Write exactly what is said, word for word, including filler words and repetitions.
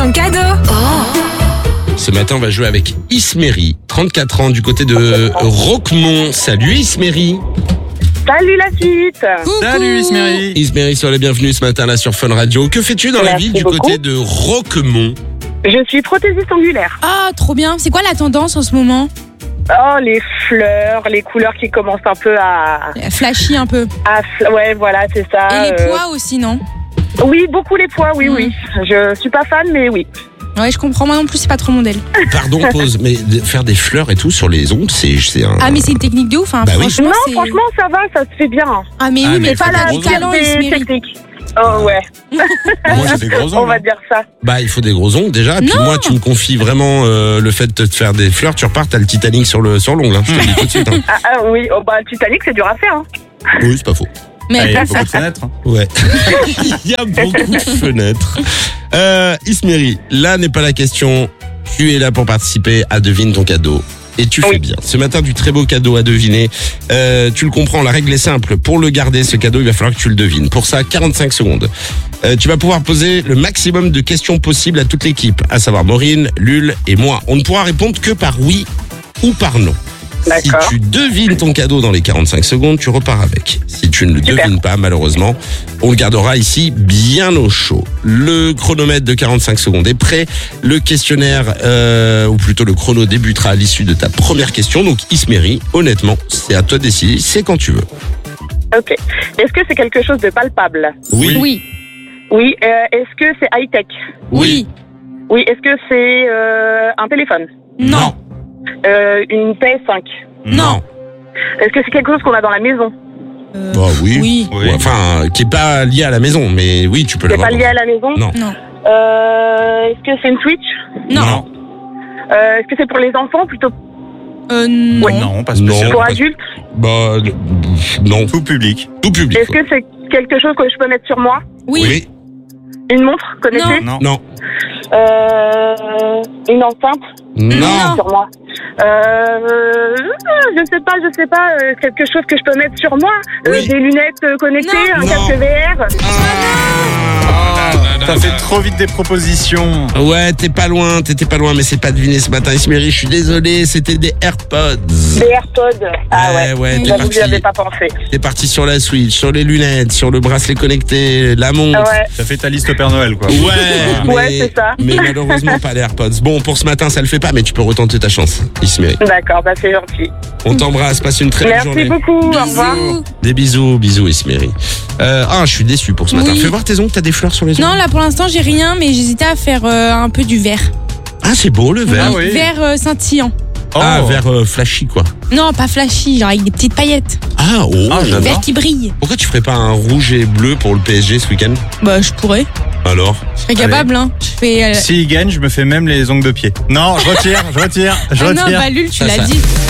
ton cadeau. Ce matin, on va jouer avec Isméry, trente-quatre ans, du côté de Roquemont. Salut Isméry. Salut la suite. Salut Isméry. Isméry, sois la bienvenue ce matin là sur Fun Radio. Que fais-tu dans la Merci ville du beaucoup. côté de Roquemont? Je suis prothésiste angulaire. Ah, trop bien. C'est quoi la tendance en ce moment? Oh, les fleurs, les couleurs qui commencent un peu à... Flashy un peu. à fl- ouais, voilà, c'est ça. Et les euh, pois aussi, non? Oui, beaucoup les pois, oui, Mm. oui. Je suis pas fan, mais oui. Ouais, je comprends. Moi non plus, c'est pas trop mon modèle. Pardon, pause, mais de- faire des fleurs et tout sur les ongles, c'est c'est un... Ah, mais c'est une technique de ouf. Hein. Bah oui. Franchement, non, c'est... franchement, ça va, ça se fait bien. Ah, mais Ah, oui, mais mais faut pas des la gros du talent, des Isméry. techniques. Oh, ouais. Moi j'ai des gros On ongles. va dire ça. Bah, il faut des gros ongles déjà. Et puis Non. moi, tu me confies vraiment euh, le fait de te faire des fleurs, tu repars, t'as le Titanic sur le sur l'ongle. Hein. Je te le dis tout de suite. Hein. Ah, ah oui, oh, bah, le Titanic, c'est dur à faire. Hein. Oui, c'est pas faux. Mais Ah, il y a beaucoup de fenêtres. hein. Ouais. Il y a beaucoup de fenêtres. Euh, Isméry, là n'est pas la question. Tu es là pour participer à Devine ton cadeau. Et tu fais Oui. bien. Ce matin, du très beau cadeau à deviner. Euh, tu le comprends, la règle est simple. Pour le garder, ce cadeau, il va falloir que tu le devines. Pour ça, quarante-cinq secondes. Euh, tu vas pouvoir poser le maximum de questions possibles à toute l'équipe, à savoir Maureen, Lul et moi. On ne pourra répondre que par oui ou par non. Si D'accord. tu devines ton cadeau dans les quarante-cinq secondes, tu repars avec. Si tu ne le Super. devines pas, malheureusement, on le gardera ici bien au chaud. Le chronomètre de quarante-cinq secondes est prêt. Le questionnaire, euh, ou plutôt le chrono, débutera à l'issue de ta première question. Donc Isméry, honnêtement, c'est à toi de décider, c'est quand tu veux. Ok. Est-ce que c'est quelque chose de palpable? Oui. Oui. Oui. Euh, est-ce que c'est high-tech? Oui. Oui. Est-ce que c'est euh, un téléphone? Non. Euh, une P S cinq? Non. Est-ce que c'est quelque chose qu'on a dans la maison? Euh, Bah oui. Oui. Oui. Ouais, enfin, qui est pas lié à la maison, mais oui, tu peux C'est l'avoir. pas lié à la maison? Non. Non. Euh, est-ce que c'est une Switch? Non. Euh, est-ce que c'est pour les enfants plutôt Euh, non. Ouais. Non, pas Non. spécial. pour pas- adultes? Bah euh, non, Tout public. tout public. Est-ce que c'est quelque chose que je peux mettre sur moi? Oui. Une montre connectée? Non. Non. Euh, une enceinte Non. sur moi? Euh, je sais pas, je sais pas, euh, quelque chose que je peux mettre sur moi? Euh, Oui. des lunettes euh, connectées, Non. un Non. casque V R? T'as fait trop vite des propositions. Ouais, t'es pas loin, t'étais pas loin, mais c'est pas deviné ce matin, Isméry. Je suis désolé, c'était des AirPods. Des AirPods? Ah ouais, ouais, t'es j'avoue que j'y parti, avais pas pensé. t'es parti sur la Switch, sur les lunettes, sur le bracelet connecté, la montre. Ouais, T'as fait ta liste au Père Noël quoi. Ouais, mais, Ouais, c'est ça. mais malheureusement pas les AirPods. Bon, pour ce matin, ça le fait pas, mais tu peux retenter ta chance, Isméry. d'accord, bah c'est gentil. On t'embrasse, passe une très belle Merci journée. beaucoup, au revoir. Bisous. Des bisous, bisous, Isméry. Euh, ah, je suis déçu pour ce matin. Oui. Fais voir tes ongles, t'as des fleurs sur les ongles. Non, là pour l'instant, j'ai rien, mais j'hésitais à faire euh, un peu du vert. Ah, c'est beau le vert. Ah oui. Vert euh, scintillant. Oh. Ah, vert euh, flashy quoi. Non, pas flashy, genre avec des petites paillettes. Ah, oh. Ah, j'adore. Vert qui brille. Pourquoi tu ferais pas un rouge et bleu pour le P S G ce week-end? Bah, je pourrais. Alors? Je serais capable, hein. Je fais. euh, S'il gagne, je me fais même les ongles de pied. Non, je retire, je retire, je Ah non, retire. bah, Lul, tu Ça, l'as ça- dit.